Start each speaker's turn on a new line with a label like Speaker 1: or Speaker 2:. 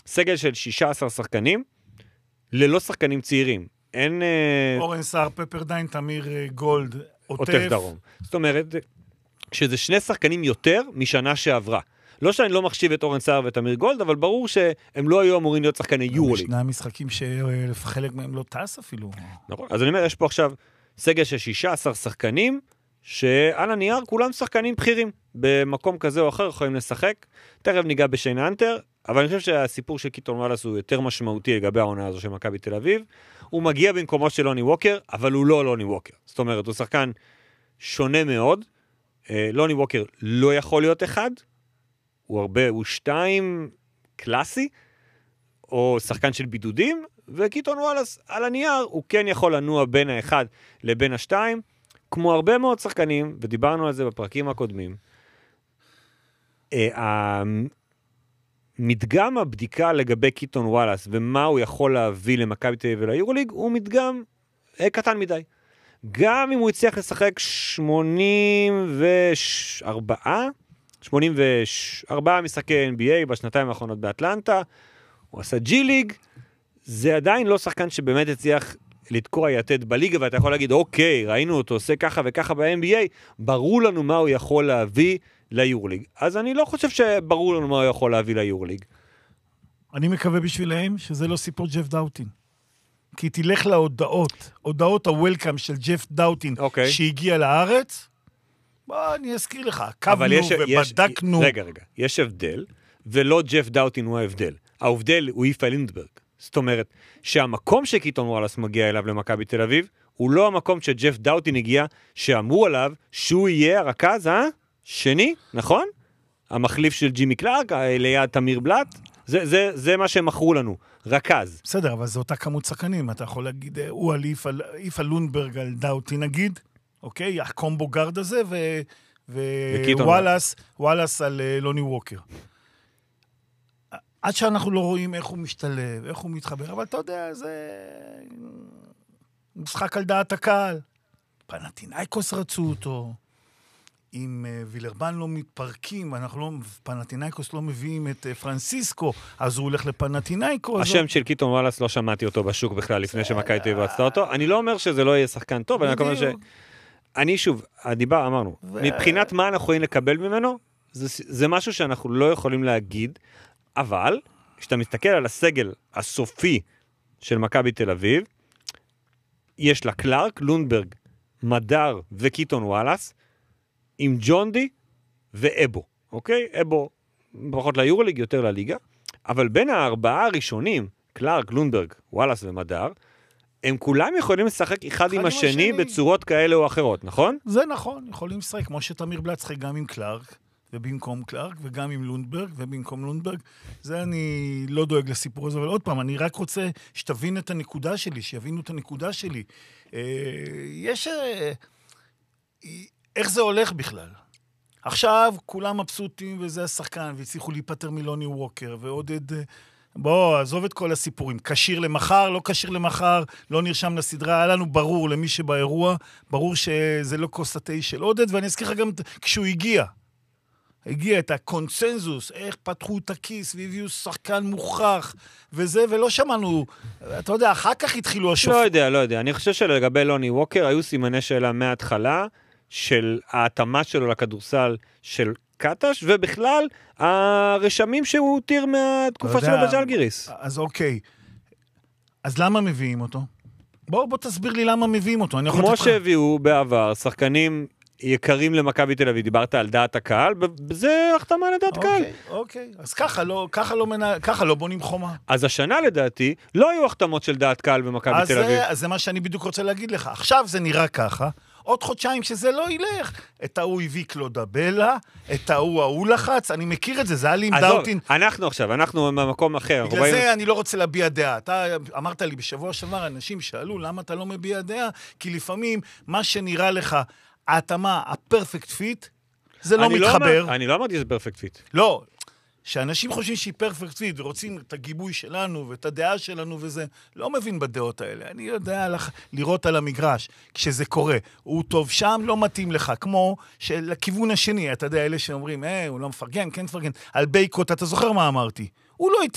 Speaker 1: סגל של 16 שחקנים, ללא שחקנים צעירים. אין...
Speaker 2: אורן סער, פפרדיין, תמיר גולד,
Speaker 1: עוטף דרום. זאת אומרת, שזה שני שחקנים יותר משנה שעברה. לא שאני לא מחשיב את אורן סער ותמיר גולד, אבל ברור שהם לא היו אמורים להיות שחקני יורוליג.
Speaker 2: ישנם משחקים שחלק מהם לא טס אפילו.
Speaker 1: נכון. אז אני אומר, יש פה עכשיו סגל של 16 שחקנים, שעל הנייר כולם שחקנים בכירים. במקום כזה או אחר יכולים לשחק. תכף ניגע בשיין אנטר, אבל אני חושב שהסיפור של קיטון וואלאס הוא יותר משמעותי לגבי העונה הזו של מכבי תל אביב. הוא מגיע במקומו של לוני ווקר, אבל הוא לא לוני ווקר. זאת אומרת, הוא שחקן שונה מאוד. לוני ווקר לא יכול להיות אחד. הוא 2 קלאסי, או שחקן של בידודים, וקיטון וואלאס על הנייר, הוא כן יכול לנוע בין האחד לבין השתיים, כמו הרבה מאוד שחקנים, ודיברנו על זה בפרקים הקודמים. מדגם הבדיקה לגבי קיטון וואלאס, ומה הוא יכול להביא למכבי תל אביב וליורוליג, הוא מדגם קטן מדי. גם אם הוא הצליח לשחק 84 משחקי NBA בשנתיים האחרונות באטלנטה, הוא עשה ג'י-ליג, זה עדיין לא שחקן שבאמת הצליח לתקוע יתד בליגה, ואתה יכול להגיד, אוקיי, ראינו אותו עושה ככה וככה ב-NBA, ברור לנו מה הוא יכול להביא ליורוליג. אז אני לא חושב שברור לנו מה הוא יכול להביא ליורוליג.
Speaker 2: אני מקווה בשבילהם שזה לא סיפור ג'ף דאוטין. כי תלך להודעות, הודעות הוולקאם של ג'ף דאוטין, שהגיע לארץ, בוא, אני אזכיר לך, עקבנו ובדקנו.
Speaker 1: רגע, יש הבדל, ולא ג'ף דאוטין הוא ההבדל. ההבדל הוא איפה לינדברג. זאת אומרת, שהמקום שקיטון וואלאס מגיע אליו למכבי תל אביב, הוא לא המקום שג'ף דאוטין הגיע, שאמרו עליו שהוא יהיה הרכז, שני, נכון? המחליף של ג'ימי קלארק, ליד תמיר בלט, זה מה שהם מכרו לנו, רכז.
Speaker 2: בסדר, אבל זו אותה כמות שחקנים, אתה יכול להגיד, הוא על איפה לונדברג על דאוטין נגיד, אוקיי, הקומבו גארד הזה, ווואלאס על לוני ווקר. עד שאנחנו לא רואים איך הוא משתלב, איך הוא מתחבר, אבל אתה יודע, זה משחק על דעת הקהל. פנתינייקוס רצו אותו, אם וילרבן לא מתפרקים, פנתינייקוס לא מביאים את פרנסיסקו, אז הוא הולך לפנתינייקוס.
Speaker 1: השם של קיטון וואלאס לא שמעתי אותו בשוק בכלל, לפני שמכבי תל אביב רצתה אותו. אני לא אומר שזה לא יהיה שחקן טוב, אני אומר אני שוב, אמרנו, מבחינת מה אנחנו יכולים לקבל ממנו, זה משהו שאנחנו לא יכולים להגיד, אבל, כשאתה מסתכל על הסגל הסופי של מכבי תל אביב, יש לה קלארק, לונדברג, מדר וקיטון וואלאס, עם ג'ונדי ואבו, אוקיי? אבו פחות ליורוליג, יותר לליגה, אבל בין הארבעה הראשונים, קלארק, לונדברג, וואלאס ומדר, הם כולם יכולים לשחק אחד עם השני בצורות כאלה או אחרות, נכון?
Speaker 2: זה נכון, יכולים לשחק, כמו שתמיר בלט שחק גם עם קלארק, ובמקום קלארק, וגם עם לונדברג, ובמקום לונדברג. זה אני לא דואג לסיפור הזה, אבל עוד פעם, אני רק רוצה שתבין את הנקודה שלי, שיבינו את הנקודה שלי. איך זה הולך בכלל? עכשיו כולם מבסוטים, וזה השחקן, והצליחו להיפטר מלוני ווקר, ועודד... בוא, עזוב את כל הסיפורים. קשיר למחר, לא קשיר למחר, לא נרשם לסדרה. היה לנו ברור למי שבאירוע, ברור שזה לא כוס התה של עודד, ואני אזכיר לך גם כשהוא הגיע את הקונצנזוס, איך פתחו את הכיס והביאו שחקן מוכח וזה, ולא שמענו, אתה יודע, אחר כך התחילו השופט.
Speaker 1: לא יודע. אני חושב שלגבי לוני ווקר, היו סימני שאלה מההתחלה, של ההתאמה שלו לכדורסל של קטש, ובכלל, הרשמים שהוא הותיר מהתקופה שלו בג'לגיריס.
Speaker 2: אז אוקיי. אז למה מביאים אותו? בוא תסביר לי למה מביאים אותו.
Speaker 1: כמו שהביאו בעבר, שחקנים יקרים למכבי תל אביב, דיברת על דעת הקהל, זה החתמה לדעת קהל.
Speaker 2: אוקיי. אז ככה לא בונים חומה.
Speaker 1: אז השנה לדעתי, לא היו החתמות של דעת קהל במכבי תל אביב.
Speaker 2: אז זה מה שאני בדיוק רוצה להגיד לך. עכשיו זה נראה ככה, עוד חודשיים שזה לא ילך. את ההוא הביא קלודבלה, את ההוא לחץ, אני מכיר את זה, זה היה לי עם דאוטין.
Speaker 1: אנחנו במקום אחר.
Speaker 2: בגלל זה אני לא רוצה להביע דעה. אתה אמרת לי בשבוע שעבר, אנשים שאלו, למה אתה לא מביע דעה? כי לפעמים מה שנראה לך, ההתאמה, הפרפקט פיט, זה לא מתחבר.
Speaker 1: אני לא אמרתי שזה פרפקט פיט.
Speaker 2: לא, שאנשים חושבים שהיא פרפקט פיט, ורוצים את הגיבוי שלנו, ואת הדעה שלנו וזה, לא מבין בדעות האלה. אני יודע לראות על המגרש, כשזה קורה. הוא טוב שם, לא מתאים לך, כמו שלכיוון השני, אתה יודע, אלה שאומרים, הוא לא מפרגן, כן מפרגן. על בייקוט, אתה זוכר מה אמרתי? הוא לא